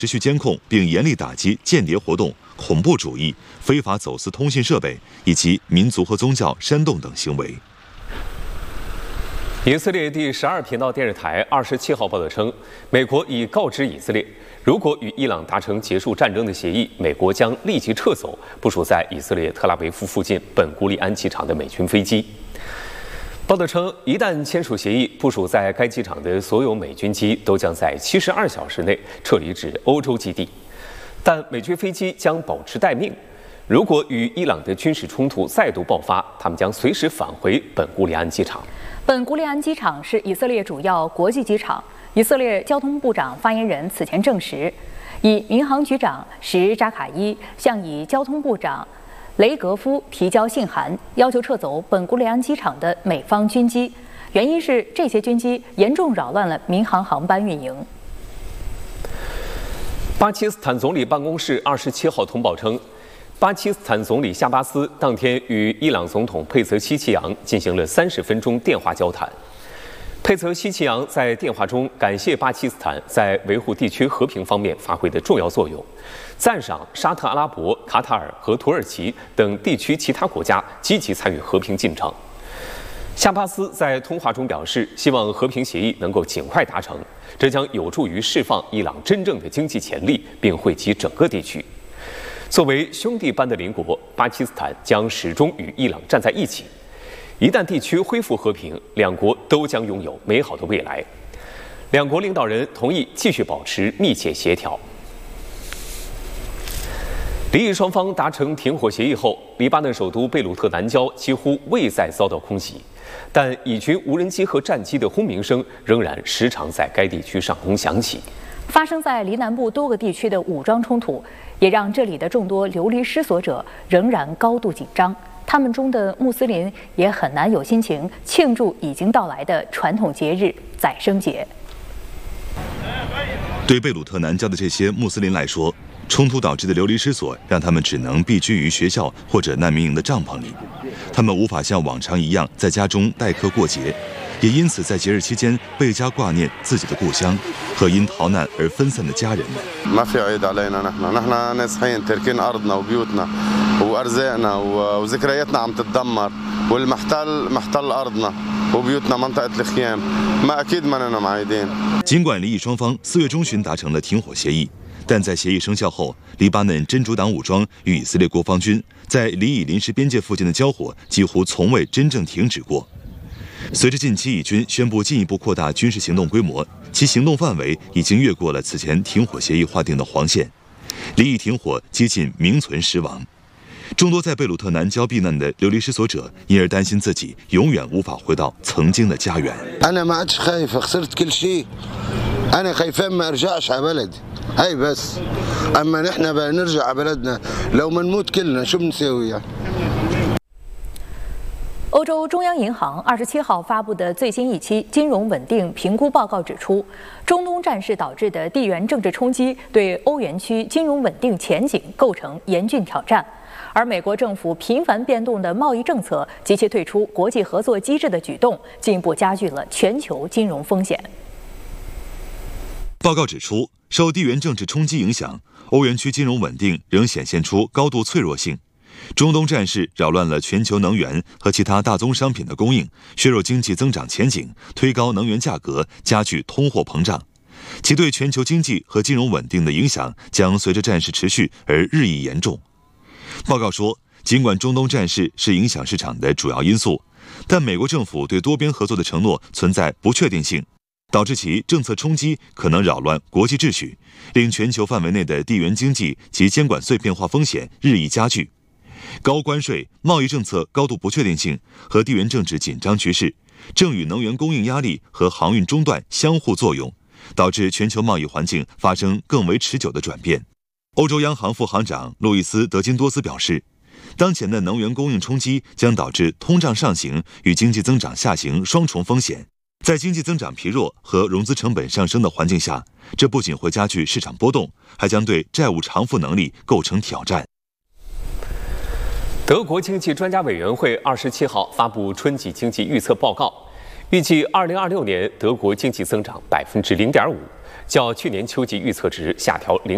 持续监控并严厉打击间谍活动、恐怖主义、非法走私通信设备以及民族和宗教煽动等行为。 以色列第12频道电视台27号报道称，美国已告知以色列，如果与伊朗达成结束战争的协议，美国将立即撤走部署在以色列特拉维夫附近本古里安机场的美军飞机。报道称，一旦签署协议，部署在该机场的所有美军机都将在72小时内撤离至欧洲基地，但美军飞机将保持待命。如果与伊朗的军事冲突再度爆发，他们将随时返回本古里安机场。 本古里安机场是以色列主要国际机场。以色列交通部长发言人此前证实，以民航局长什扎卡伊向以交通部长雷格夫提交信函，要求撤走本古里安机场的美方军机，原因是这些军机严重扰乱了民航航班运营。 巴基斯坦总理办公室27号通报称，巴基斯坦总理夏巴斯当天与伊朗总统佩泽希奇扬进行了30分钟电话交谈。佩泽希奇扬在电话中感谢巴基斯坦在维护地区和平方面发挥的重要作用，赞赏沙特阿拉伯、卡塔尔和土耳其等地区其他国家积极参与和平进程。夏巴斯在通话中表示，希望和平协议能够尽快达成，这将有助于释放伊朗真正的经济潜力，并惠及整个地区。作为兄弟般的邻国，巴基斯坦将始终与伊朗站在一起。一旦地区恢复和平，两国都将拥有美好的未来。两国领导人同意继续保持密切协调。黎以双方达成停火协议后，黎巴嫩首都贝鲁特南郊几乎未再遭到空袭，但以军无人机和战机的轰鸣声仍然时常在该地区上空响起。 发生在黎南部多个地区的武装冲突，也让这里的众多流离失所者仍然高度紧张。他们中的穆斯林也很难有心情庆祝已经到来的传统节日宰牲节。 对贝鲁特南郊的这些穆斯林来说，冲突导致的流离失所让他们只能避居于学校或者难民营的帐篷里。他们无法像往常一样在家中待客过节，也因此在节日期间倍加挂念自己的故乡和因逃难而分散的家人们。 ما في عيد علينا نحن ناصحين تاركين أرضنا وبيوتنا وأرزاقنا وذكرياتنا عم تتدمر والمحتل محتل أرضنا وبيوتنا منطقة الخيام ما أكيد ما لنا معايدين。 尽管黎以双方4月中旬达成了停火协议，但在协议生效后，黎巴嫩真主党武装与以色列国防军在黎以临时边界附近的交火几乎从未真正停止过。随着近期以军宣布进一步扩大军事行动规模，其行动范围已经越过了此前停火协议划定的黄线。黎以停火接近名存实亡，众多在贝鲁特南郊避难的流离失所者因而担心自己永远无法回到曾经的家园。 أنا ما عادش خايف خسرت كل شيء أنا خايفان ما أرجعش على بلدي هاي بس أما نحن بنرجع على بلدنا لو ما نموت كلنا شو بنساوي يعني。 欧洲中央银行27号发布的最新一期金融稳定评估报告指出，中东战事导致的地缘政治冲击对欧元区金融稳定前景构成严峻挑战，而美国政府频繁变动的贸易政策及其退出国际合作机制的举动，进一步加剧了全球金融风险。 报告指出，受地缘政治冲击影响，欧元区金融稳定仍显现出高度脆弱性。中东战事扰乱了全球能源和其他大宗商品的供应，削弱经济增长前景，推高能源价格，加剧通货膨胀。其对全球经济和金融稳定的影响将随着战事持续而日益严重。报告说，尽管中东战事是影响市场的主要因素，但美国政府对多边合作的承诺存在不确定性，导致其政策冲击可能扰乱国际秩序，令全球范围内的地缘经济及监管碎片化风险日益加剧。高关税、贸易政策高度不确定性和地缘政治紧张局势，正与能源供应压力和航运中断相互作用，导致全球贸易环境发生更为持久的转变。欧洲央行副行长路易斯·德金多斯表示，当前的能源供应冲击将导致通胀上行与经济增长下行双重风险。在经济增长疲弱和融资成本上升的环境下，这不仅会加剧市场波动，还将对债务偿付能力构成挑战。 德国经济专家委员会27号发布春季经济预测报告，预计2026年德国经济增长0.5%，较去年秋季预测值下调0.5%。